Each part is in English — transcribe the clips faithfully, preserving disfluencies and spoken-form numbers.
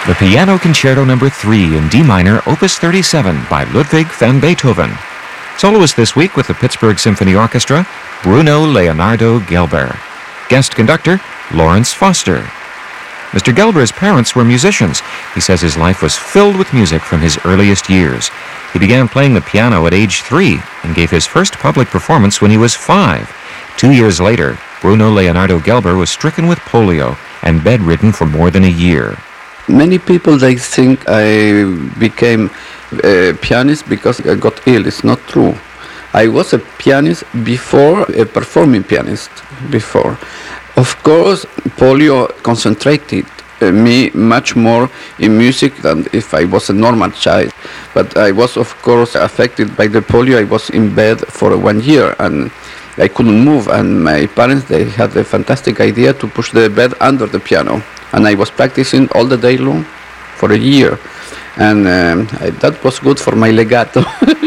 The Piano Concerto Number three in D minor, Opus thirty-seven by Ludwig van Beethoven. Soloist this week with the Pittsburgh Symphony Orchestra, Bruno Leonardo Gelber. Guest conductor, Lawrence Foster. Mister Gelber's parents were musicians. He says his life was filled with music from his earliest years. He began playing the piano at age three and gave his first public performance when he was five. Two years later, Bruno Leonardo Gelber was stricken with polio and bedridden for more than a year. Many people, they think I became a pianist because I got ill. It's not true. I was a pianist before, a performing pianist before. Of course, polio concentrated uh, me much more in music than if I was a normal child. But I was, of course, affected by the polio. I was in bed for one year and I couldn't move. And my parents, they had a fantastic idea to push the bed under the piano. And I was practicing all the day long for a year. And um, I, that was good for my legato.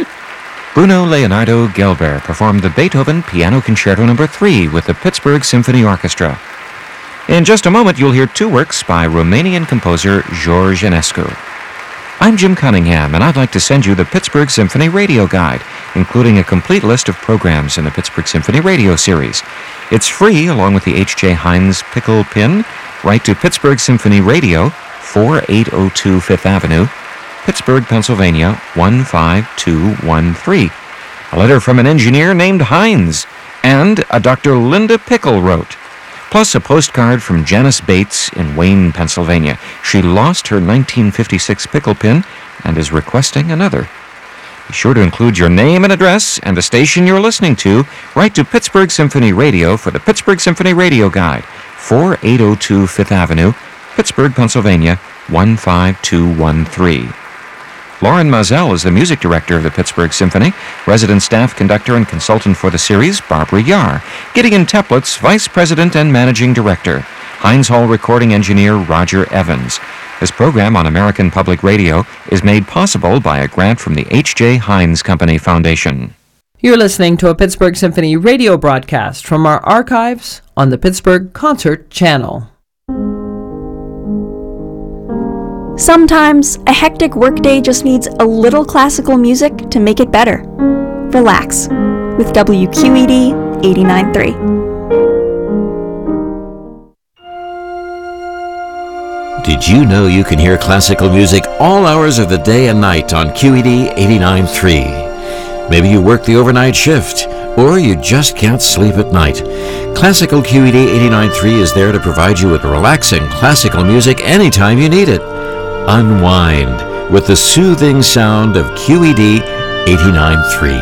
Bruno Leonardo Gelber performed the Beethoven Piano Concerto Number three with the Pittsburgh Symphony Orchestra. In just a moment, you'll hear two works by Romanian composer George Enescu. I'm Jim Cunningham, and I'd like to send you the Pittsburgh Symphony Radio Guide, including a complete list of programs in the Pittsburgh Symphony Radio series. It's free, along with the H J Heinz Pickle Pin. Write to Pittsburgh Symphony Radio, forty-eight oh two Fifth Avenue, Pittsburgh, Pennsylvania, one five two one three. A letter from an engineer named Heinz, and a Doctor Linda Pickle wrote. Plus a postcard from Janice Bates in Wayne, Pennsylvania. She lost her nineteen fifty-six pickle pin and is requesting another. Be sure to include your name and address and the station you're listening to. Write to Pittsburgh Symphony Radio for the Pittsburgh Symphony Radio Guide, forty-eight oh two Fifth Avenue, Pittsburgh, Pennsylvania, one five two one three. Lauren Mazel is the music director of the Pittsburgh Symphony. Resident staff conductor and consultant for the series, Barbara Yar. Gideon Teplitz, vice president and managing director. Heinz Hall recording engineer, Roger Evans. This program on American Public Radio is made possible by a grant from the H J Heinz Company Foundation. You're listening to a Pittsburgh Symphony radio broadcast from our archives on the Pittsburgh Concert Channel. Sometimes a hectic workday just needs a little classical music to make it better. Relax with W Q E D eighty-nine point three. Did you know you can hear classical music all hours of the day and night on Q E D eighty-nine point three? Maybe you work the overnight shift, or you just can't sleep at night. Classical Q E D eighty-nine point three is there to provide you with relaxing classical music anytime you need it. Unwind with the soothing sound of Q E D eighty-nine point three.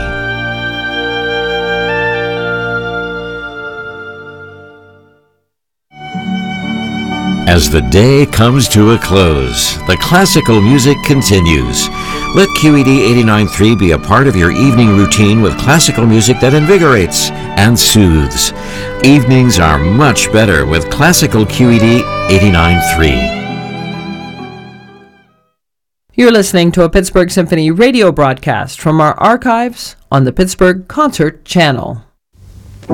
As the day comes to a close, the classical music continues. Let Q E D eighty-nine point three be a part of your evening routine with classical music that invigorates and soothes. Evenings are much better with classical Q E D eighty-nine point three. You're listening to a Pittsburgh Symphony radio broadcast from our archives on the Pittsburgh Concert Channel.